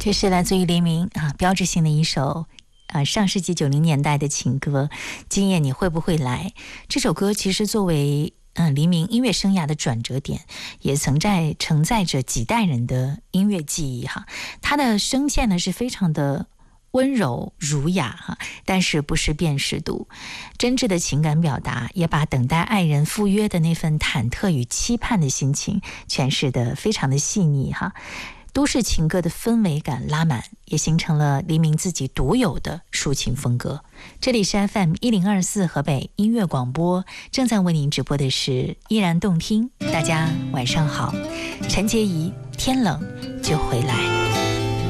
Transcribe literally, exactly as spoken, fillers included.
这是来自于黎明啊，标志性的一首啊，上世纪九零年代的情歌《今夜你会不会来》。这首歌其实作为嗯、呃、黎明音乐生涯的转折点，也曾在承载着几代人的音乐记忆哈。他的声线呢是非常的温柔儒雅哈，但是不失辨识度，真挚的情感表达，也把等待爱人赴约的那份忐忑与期盼的心情诠释得非常的细腻哈。都市情歌的氛围感拉满，也形成了黎明自己独有的抒情风格。这里是 F M 一零二四河北音乐广播，正在为您直播的是依然动听。大家晚上好，陈洁仪，天冷就回来。